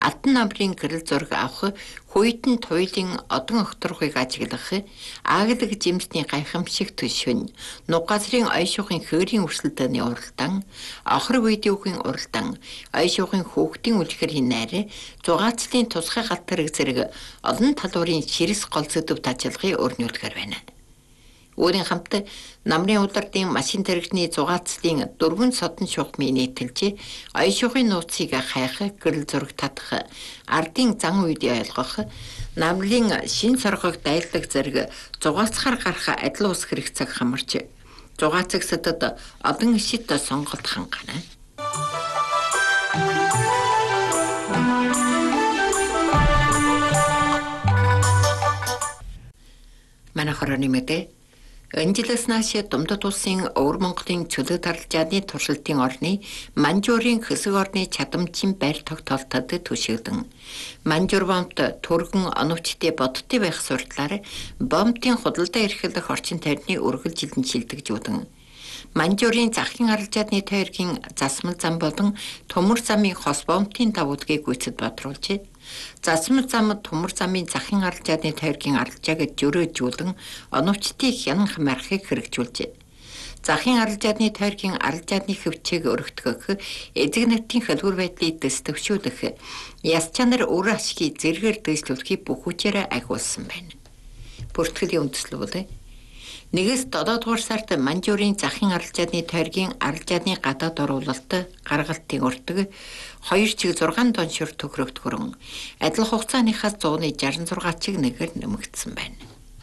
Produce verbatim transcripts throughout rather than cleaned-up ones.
Алдан намрын гэрэл зураг авах, хуйдын туйлын одон огторгыг ажиглах, ааглаг жимсний гайхамшиг төшвөн, нугасрын ойшуухын хөөрийн өрсөлдөөний уралдаан, охор видеогийн уралдаан, ойшуухын хүүхдийн үлгэрийн найр, зугаацлын тусгай галтарэг зэрэг олон талуурын ширэс голцогдов ажиллагын өрнүүлгээр байна. Өөрийн хамт намрын удардын машин тэрэгний зугаацлын дөрвөн содон шугамыг нийтэлж, ойшуухын нууцыг хайх, гэрэл зураг татах, ардын зан үед ойлгох, намрын шин соргог дайлдаг зэрэг зугаацхаар гарах адил ус хэрэг цаг хамарч, зугаацагсадад одон ишит сонголт хангана. Манай хорооны мэдээ Энжилээс нааш Думдад улсын Өвөр Монголын чөлөө таралжааны туршилтын орны Манжуурын хэсэг орны чадамжийн байр тогтоолтод түшигдэн. Манжуур бомбд түргэн оновчтой бодтой байх сурталаар бомбын худалдаа эрхлэх орчин тойрны үргэлжилэн шилдэгжүүлэн. Манжуурын захын аралжааны тойргийн засмал зам болон төмөр замын хос бомбын давуудгийг гүйцэд бодруулж, засмал зам төмөр замын захын аралжааны тойргийн аралжааг жөрөөжүүлэн оновчтой хянан хамаарахыг хэрэгжүүлжээ. Захын аралжааны тойргийн аралжааны хөвчийг өргөтгөх, эзэг нартын хөлбөр байдлыг дэс төвшүүлэх, яс чанар өөр ашгийг зэргээр дэвшлүүлэхийг бүх хүчээр агуулсан байна. Бүртгэлийн үндэслэл Нэгээс додоод дугаар сард Манжуурын захын аралжааны тойргийн аралжааны гадаад оруулалт гаргалтын уртаг хоёр чиг зургаан тонн шүр төгрөгт хүрэн адил хугацааныхаас зууны шестьдесят шесть чиг нэгээр нэмэгдсэн байна.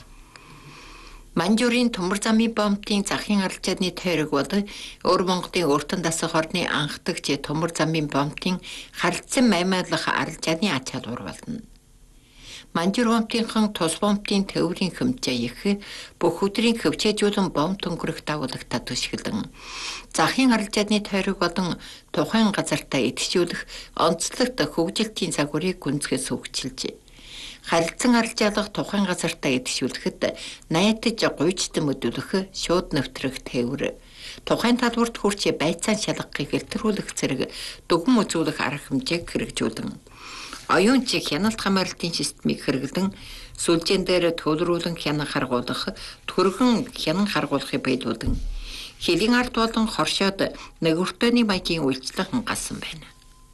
Манжуурын төмөр замын бомбын захын аралжааны тойрог бол Өвөр Монголын өртөн дасах орны анхдагч төмөр замын бомбын харилцан маймаалах аралжааны ач халуур болно. Манжуур бомбын тус бомбын төврийн хэмжээ их бүх өдрийн хөвчээжүүлэн бомб төнгөрөх дагуулагтаа түшгэлэн. Захын аралжааны тойрог болон тухайн газартаа идэвхжүүлэх онцлогт хөгжилтийн загварыг гүнзгээс хөгжилж, харилцан аралжаалах тухайн газартаа идэвхжүүлэхэд найдаж гуйчдан мөдөлөх шууд нэвтрэх тээвэр, тухайн талбарт хүрч байцаан шалгахыг илтрүүлэх зэрэг дүгэн үзүүлэх арга хэмжээг хэрэгжүүлэн. Оюун чиг хяналт хамаарлтын системийг хэрэглэн сүлжээн дээр төлрүүлэн хянан харгуулах, түргэн хянан харгуулахыг биелүүлэн хэлийн ард болон хоршоод нэгүртөөний маягийн үйлчлэг хангасан байна.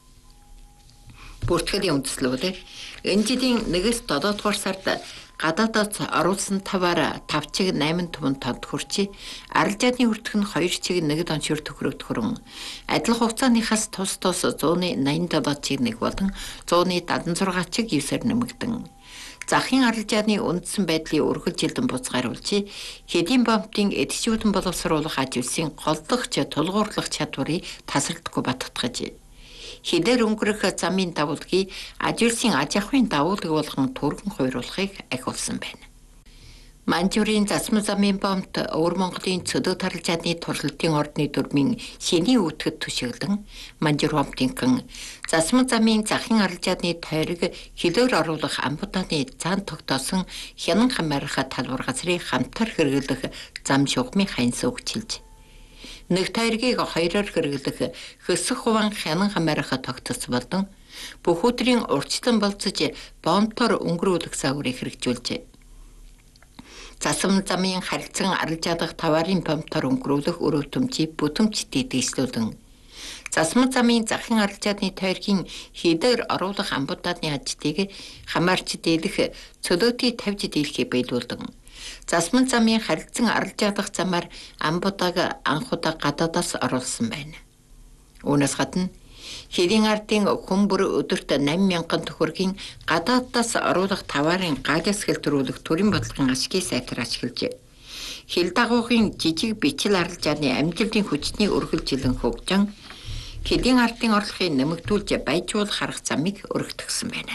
Бүртгэлийн үндэслэл энэ жилийн нэгээс додоод дугаар сард гадаадаас оруулсан таваар тав чиг найман төвөнд тод хүрч, аралжааны өртөх нь хоёр чиг нэг тонн шүр төгрөгт хүрэн, адил хугацааныхаас тус тус зууны найман долоо чиг нэг болон зууны дадан зургаан чиг юусаар нэмэгдэн. Захын аралжааны үндсэн байдлыг үргэлжилэн буцааруулж, хэдийн бомбын эдгчүүлэн боловсруулах ажилсын голдогч тулгуурлах чадварыг тасралтгүй баттгаж, хідээр өнгөрөх замын давуулгыг ажилсын аж ахуйн давуулга болгон түргэн хойруулахыг ахиулсан байна. Манжуурын засмал замын бомбд Өвөр Монголын чөлөө таралжааны туршилтын орны дүрмийн шинийн үүтгэд түшиглэн, Манжуур бомбын засмал замын захын аралжааны тойрог хилээр оруулах амбудааны зан тогтоосон хянан хамаарах талбар газрыг хамтар хэрэглэх зам шугамын ханьс өгчилж, нэг тойргийг хоёроор хэрэглэх хэсэг хуваан хянан хамаарах тогтоц болон бүх өдрийн урьдчилан болцож бомбтоор өнгөрүүлэх загварыг хэрэгжүүлжээ. Засмал замын харилцан аралжаалах таварын бомбтоор өнгөрүүлэх өрөө төмжийг бүтэмжтэй дэвшлүүлэн, засмал замын захын аралжааны тойргийн хідээр оруулах амбудааны ажлыг хамаарч дийлэх цөлөөтийг тавьж дийлэхийг биелүүлэн, засмал замын харилцан аралжаалах замаар амбудааг анхудаа гадаадаас оруулсан байна. Үүнээс гадна хэлийн ардын хүн бүр өдөрт восемь мянган төгрөгийн гадаадаас оруулах таварын галиас хэлтрүүлэх төрийн бодлогын ашгийг сайтар ашиглаж, хил дагуугийн жижиг бичил аралжааны амжилтын хүчний үргэлжилэн хөгжин, хэлийн ардын орлогыг нэмэгдүүлж байжуулах арга замыг өргөтгсөн байна.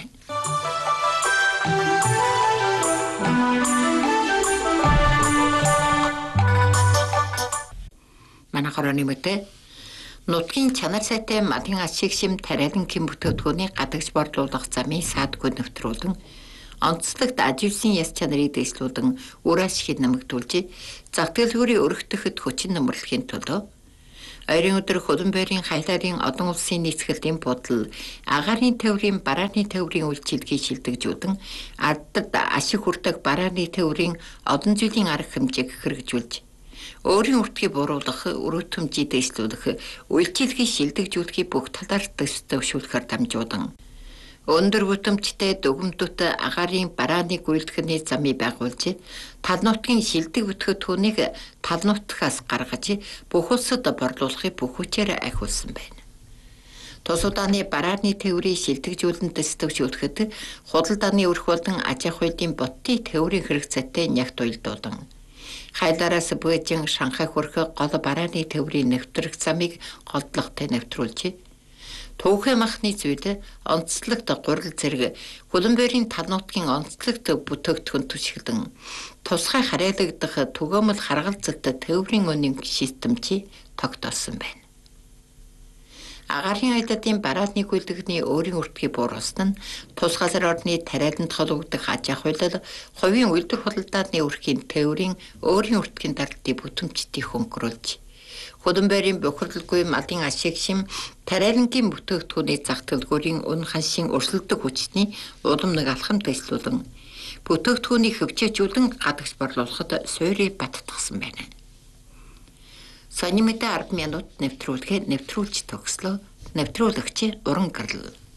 Манай хорооны мэдээ нутгийн чанар сайтай мадын ашиг шим тариалан хэм бүтээгдэхүүний гадагш борлуулах замын саадгүй нэвтрүүлэн, онцлогт ажилсын яс чанарыг дэвшлүүлэн үр ашгийг нэмэгдүүлж, зах дэлгүүрийн өргөтгөхөд хүчин нэмэрлэхийн төлөө Ойрын өдөр Хөлбөмбөөрийн хайлаарын одон улсын нийцгэлтийн бодол агаарын тээврийн барааны тээврийн үйлчилгээг шилдэгжүүлэн ардад ашиг хүрдэг барааны тээврийн одон жилийн арга хэмжээг хэрэгжүүлж өөрийн үртгийг бууруулах, өрөөтөмжийг дэвшлүүлэх, үйлчилгээг шилдэгжүүлэхийг бүх талаар дэвшүүлэхээр дамжуулан өндөр бүтэмжтэй дүгмдүүт агаарын барааны гүйлтгэний замыг байгуулж тал нутгийн шилдэг бүтгэгдэхүүнийг тал нутгаас гаргаж бүх улсад борлуулахыг бүх хүчээр ахиулсан байна. Тус удааны барааны тээврийн шилдэгжүүлэлт дэвшүүлэхэд худалдааны өрх болон аж ахуй хуулийн боттын тээврийн хэрэгцээтэй нягт уялдуулан хайлаараас Бээжин, Шанхай хүрэх гол барааны тээврийн нэвтрэх замыг голдлоготой нэвтрүүлж Түүхэ махны зүйл онцлогт гурил зэрэг Хөлбөмбөөрийн тал нутгийн онцлогт бүтээгдэхүүн төсөөлөн тусгай харьяалагдах түгээмэл харгалзалт тээврийн үнийн системч тогтоосон байна. Агаарын айлдын барааны гүйлтгэний өөрийн үртгийг бууруулсан нь тус газар орны тариаланд холбогдох аж ахуйлал, хувийн үйлдвэр худалдааны өрхийн тээврийн өөрийн үртгийн даралтыг бүтэмжтийг хөнгөрүүлж Хөлбөмбөөрийн бохирлгүй малын ашиг шим тариалангийн бүтээгдэхүүний зах төлгөөрийн үн ханшийн өрсөлдөх хүчний улам нэг алхам дэвшлүүлэн бүтээгдэхүүнийг хөгжөөжүүлэн гадагш борлуулахад суурийг баттгсан байна. Сонин мэдээ ард минут нэвтрүүлгээ нэвтрүүлж төгслөө. Нэвтрүүлэгч Уран Гэрэл.